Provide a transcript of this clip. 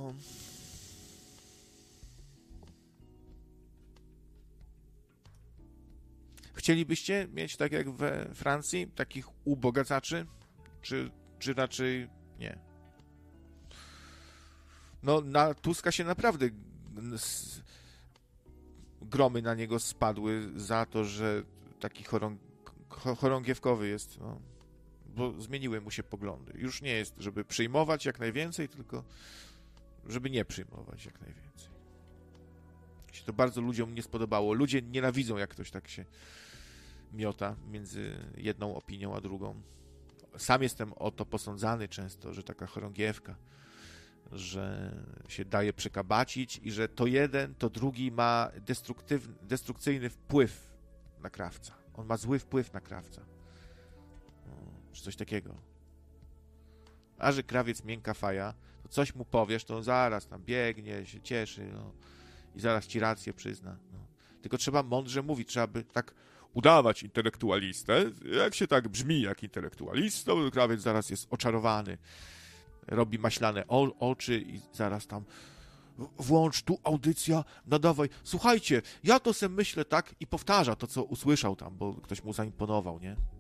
No. Chcielibyście mieć, tak jak we Francji, takich ubogacaczy? Czy raczej nie? No, na Tuska się naprawdę gromy na niego spadły za to, że taki chorągiewkowy jest, no, bo zmieniły mu się poglądy. Już nie jest, żeby przyjmować jak najwięcej, tylko żeby nie przyjmować jak najwięcej. Się to bardzo ludziom nie spodobało. Ludzie nienawidzą, jak ktoś tak się miota między jedną opinią a drugą. Sam jestem o to posądzany często, że taka chorągiewka, że się daje przekabacić i że to jeden, to drugi ma destrukcyjny wpływ na krawca. On ma zły wpływ na krawca. No, czy coś takiego. A że krawiec miękka faja, to coś mu powiesz, to on zaraz tam biegnie, się cieszy, no, i zaraz ci rację przyzna. No. Tylko trzeba mądrze mówić, trzeba by tak udawać intelektualistę. Jak się tak brzmi jak intelektualista, to krawiec zaraz jest oczarowany. Robi maślane oczy i zaraz tam włącz tu audycja, nadawaj. Słuchajcie, ja to se myślę tak i powtarza to, co usłyszał tam, bo ktoś mu zaimponował, nie?